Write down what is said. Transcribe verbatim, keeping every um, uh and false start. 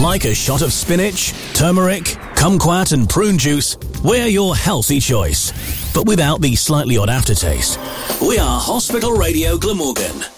like a shot of spinach, turmeric, kumquat and prune juice, we're your healthy choice. But without the slightly odd aftertaste. We are Hospital Radio Glamorgan.